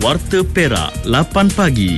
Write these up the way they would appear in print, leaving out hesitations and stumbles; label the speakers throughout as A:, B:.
A: Warta Perak 8 pagi.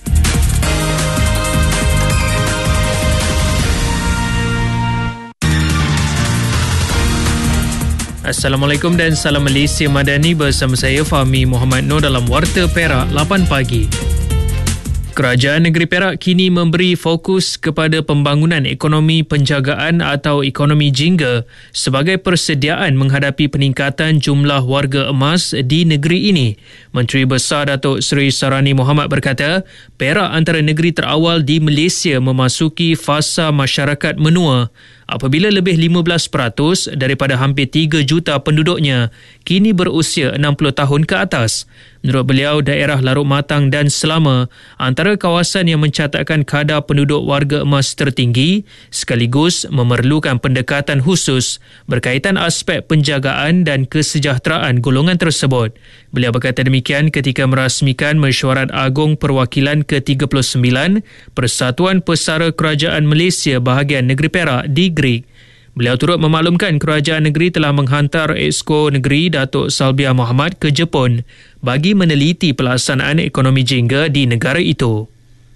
B: Assalamualaikum dan salam Malaysia Madani, bersama saya Fahmi Muhammad Noor dalam Warta Perak 8 pagi. Kerajaan Negeri Perak kini memberi fokus kepada pembangunan ekonomi penjagaan atau ekonomi jingga sebagai persediaan menghadapi peningkatan jumlah warga emas di negeri ini. Menteri Besar Datuk Seri Sarani Mohamad berkata, Perak antara negeri terawal di Malaysia memasuki fasa masyarakat menua apabila lebih 15% daripada hampir 3 juta penduduknya kini berusia 60 tahun ke atas. Menurut beliau, daerah Larut Matang dan Selama antara kawasan yang mencatatkan kadar penduduk warga emas tertinggi sekaligus memerlukan pendekatan khusus berkaitan aspek penjagaan dan kesejahteraan golongan tersebut. Beliau berkata demikian ketika merasmikan Mesyuarat Agung Perwakilan ke-39 Persatuan Pesara Kerajaan Malaysia bahagian Negeri Perak di Greek. Beliau turut memaklumkan kerajaan negeri telah menghantar Exco Negeri Datuk Salbia Muhammad ke Jepun bagi meneliti pelaksanaan ekonomi jingga di negara itu.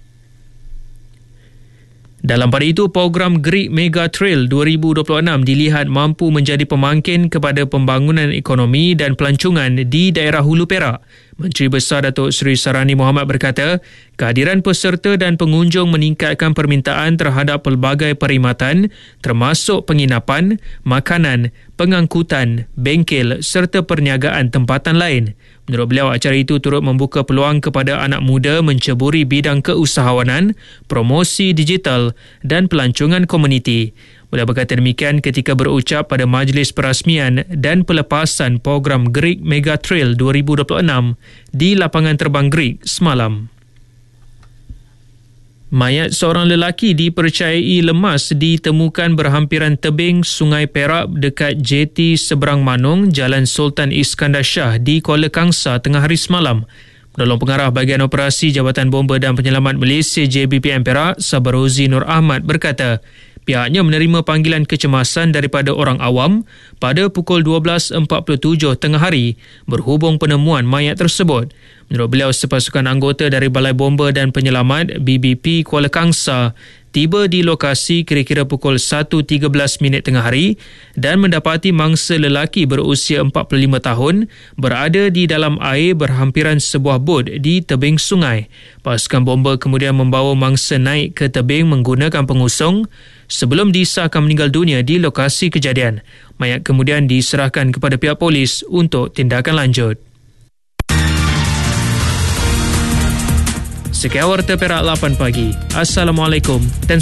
B: Dalam pada itu, program Greek Mega Trail 2026 dilihat mampu menjadi pemangkin kepada pembangunan ekonomi dan pelancongan di daerah Hulu Perak. Menteri Besar Datuk Seri Sarani Mohamad berkata, kehadiran peserta dan pengunjung meningkatkan permintaan terhadap pelbagai perkhidmatan termasuk penginapan, makanan, pengangkutan, bengkel serta perniagaan tempatan lain. Menurut beliau, acara itu turut membuka peluang kepada anak muda menceburi bidang keusahawanan, promosi digital dan pelancongan komuniti. Beliau berkata demikian ketika berucap pada majlis perasmian dan pelepasan program Greek Mega Trail 2026 di lapangan terbang Greek semalam. Mayat seorang lelaki dipercayai lemas ditemukan berhampiran tebing Sungai Perak dekat JT Seberang Manung, Jalan Sultan Iskandar Shah di Kuala Kangsar tengah hari semalam. Penolong Pengarah Bahagian Operasi Jabatan Bomba dan Penyelamat Malaysia JBPM Perak, Sabarozi Nur Ahmad berkata, pihaknya menerima panggilan kecemasan daripada orang awam pada pukul 12.47 tengah hari berhubung penemuan mayat tersebut. Menurut beliau, sepasukan anggota dari Balai Bomba dan Penyelamat BBP Kuala Kangsar tiba di lokasi kira-kira pukul 1.13 tengah hari dan mendapati mangsa lelaki berusia 45 tahun berada di dalam air berhampiran sebuah bot di tebing sungai. Pasukan bomba kemudian membawa mangsa naik ke tebing menggunakan pengusung sebelum disahkan meninggal dunia di lokasi kejadian. Mayat kemudian diserahkan kepada pihak polis untuk tindakan lanjut. Sekian Warta Perak 8 pagi. Assalamualaikum dan